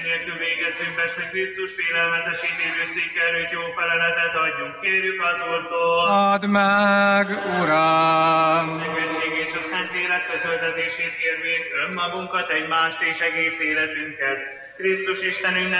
nélkül végezzünk be, hogy Krisztus félelmetesítő székerőt jó feleletet adjunk. Kérjük az Úrtól. Add meg, Uram! Megőtség és a Szentlélek közöltetését kérvén önmagunkat, egymást és egész életünket Krisztus Istenünknek